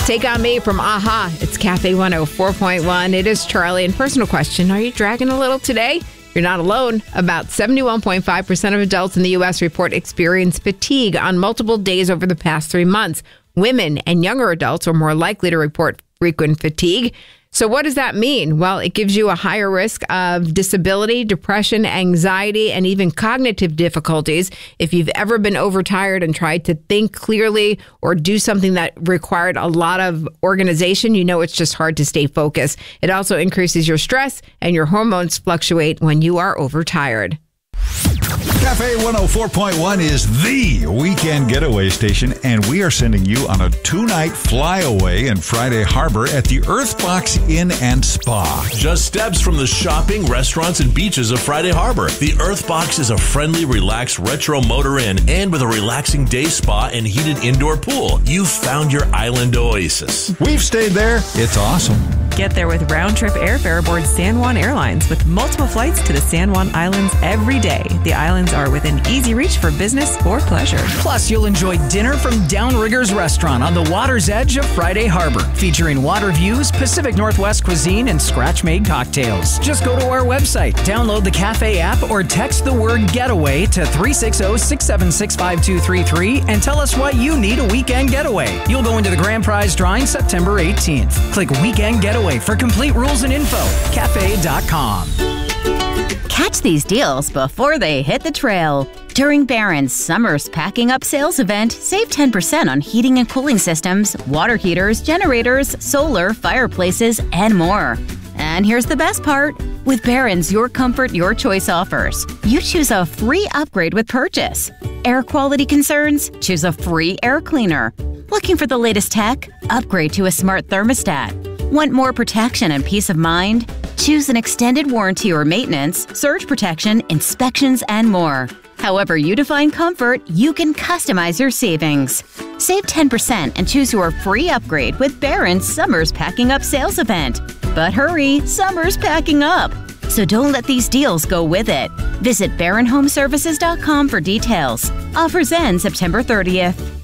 Take On Me from AHA. It's Cafe 104.1. It is Charlie. And personal question, are you dragging a little today? You're not alone. About 71.5% of adults in the U.S. report experience fatigue on multiple days over the past 3 months. Women and younger adults are more likely to report frequent fatigue. So what does that mean? Well, it gives you a higher risk of disability, depression, anxiety, and even cognitive difficulties. If you've ever been overtired and tried to think clearly or do something that required a lot of organization, you know it's just hard to stay focused. It also increases your stress, and your hormones fluctuate when you are overtired. Cafe 104.1 is the weekend getaway station, and we are sending you on a 2-night flyaway in Friday Harbor at the Earthbox Inn and Spa. Just steps from the shopping, restaurants, and beaches of Friday Harbor. The Earthbox is a friendly, relaxed retro motor inn, and with a relaxing day spa and heated indoor pool, you've found your island oasis. We've stayed there. It's awesome. Get there with round-trip airfare aboard San Juan Airlines with multiple flights to the San Juan Islands every day. The islands are within easy reach for business or pleasure. Plus, you'll enjoy dinner from Downriggers Restaurant on the water's edge of Friday Harbor, featuring water views, Pacific Northwest cuisine, and scratch-made cocktails. Just go to our website, download the Cafe app, or text the word getaway to 360-676-5233 and tell us why you need a weekend getaway. You'll go into the grand prize drawing September 18th. Click Weekend Getaway for complete rules and info. Cafe.com. Catch these deals before they hit the trail. During Barron's Summer's Packing Up Sales Event, save 10% on heating and cooling systems, water heaters, generators, solar, fireplaces, and more. And here's the best part. With Barron's Your Comfort, Your Choice offers, you choose a free upgrade with purchase. Air quality concerns? Choose a free air cleaner. Looking for the latest tech? Upgrade to a smart thermostat. Want more protection and peace of mind? Choose an extended warranty or maintenance, surge protection, inspections, and more. However you define comfort, you can customize your savings. Save 10% and choose your free upgrade with Barron's Summer's Packing Up Sales Event. But hurry, summer's packing up. So don't let these deals go with it. Visit BarronHomeservices.com for details. Offers end September 30th.